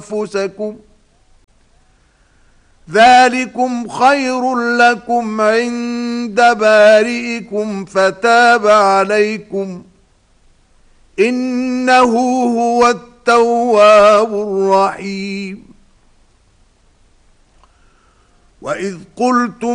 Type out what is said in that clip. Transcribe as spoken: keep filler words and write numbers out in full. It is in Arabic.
أنفسكم ذلكم خير لكم عند بارئكم فتاب عليكم إنه هو التواب الرحيم. وإذ قلتم